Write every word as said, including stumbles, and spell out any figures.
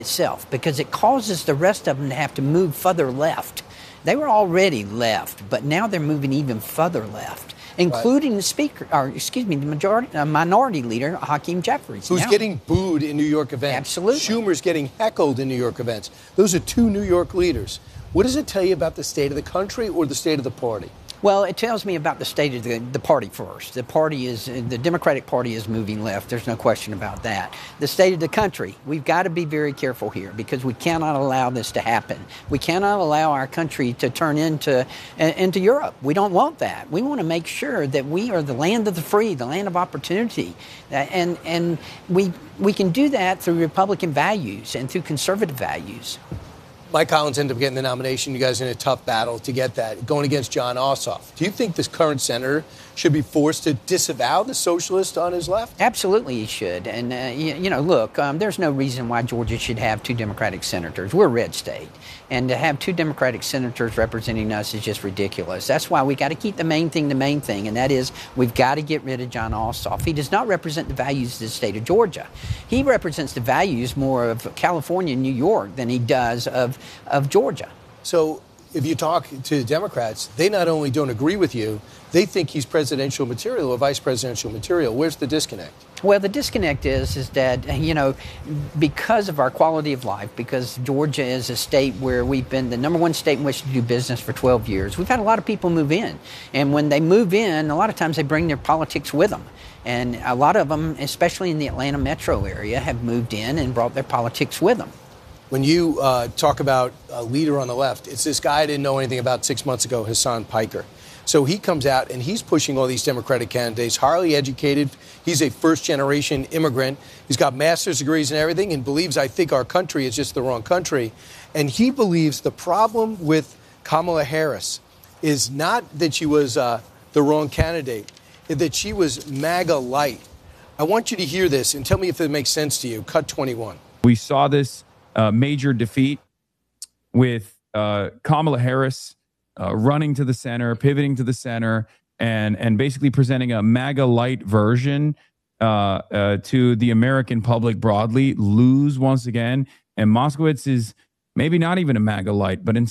itself, because it causes the rest of them to have to move further left. They were already left, but now they're moving even further left, including right. the speaker, or excuse me, the majority, uh, minority leader, Hakeem Jeffries, who's now. getting booed in New York events. Absolutely, Schumer's getting heckled in New York events. Those are two New York leaders. What does it tell you about the state of the country or the state of the party? Well, it tells me about the state of the, the party first. The party is, the Democratic Party is moving left. There's no question about that. The state of the country, we've got to be very careful here because we cannot allow this to happen. We cannot allow our country to turn into, into Europe. We don't want that. We want to make sure that we are the land of the free, the land of opportunity. And, and we, we can do that through Republican values and through conservative values. Mike Collins ended up getting the nomination. You guys are in a tough battle to get that, going against Jon Ossoff. Do you think this current senator should be forced to disavow the socialist on his left? Absolutely, he should. And, uh, you, you know, look, um, there's no reason why Georgia should have two Democratic senators. We're a red state. And to have two Democratic senators representing us is just ridiculous. That's why we got to keep the main thing the main thing, and that is we've got to get rid of Jon Ossoff. He does not represent the values of the state of Georgia. He represents the values more of California and New York than he does of, of Georgia. So if you talk to Democrats, they not only don't agree with you, they think he's presidential material or vice presidential material. Where's the disconnect? Well, the disconnect is, is that, you know, because of our quality of life, because Georgia is a state where we've been the number one state in which to do business for twelve years, we've had a lot of people move in. And when they move in, a lot of times they bring their politics with them. And a lot of them, especially in the Atlanta metro area, have moved in and brought their politics with them. When you uh, talk about a leader on the left, it's this guy I didn't know anything about six months ago, Hassan Piker. So he comes out and he's pushing all these Democratic candidates, highly educated. He's a first-generation immigrant. He's got master's degrees and everything and believes, I think, our country is just the wrong country. And he believes the problem with Kamala Harris is not that she was uh, the wrong candidate, that she was MAGA light. I want you to hear this and tell me if it makes sense to you. Cut twenty-one. We saw this uh, major defeat with uh, Kamala Harris Uh, running to the center, pivoting to the center, and and basically presenting a MAGA light version uh, uh, to the American public broadly, lose once again. And Moskowitz is maybe not even a MAGA light, but in